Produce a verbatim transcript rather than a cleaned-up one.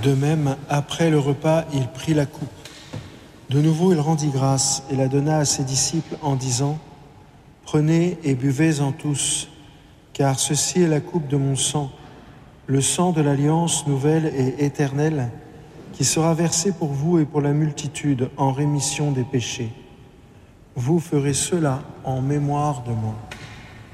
De même, après le repas, il prit la coupe. De nouveau, il rendit grâce et la donna à ses disciples en disant : « Prenez et buvez-en tous, car ceci est la coupe de mon sang, le sang de l'alliance nouvelle et éternelle, qui sera versé pour vous et pour la multitude en rémission des péchés. Vous ferez cela en mémoire de moi. »